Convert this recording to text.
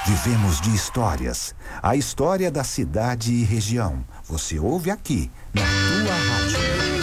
Vivemos de histórias. A história da cidade e região. Você ouve aqui, na tua rádio.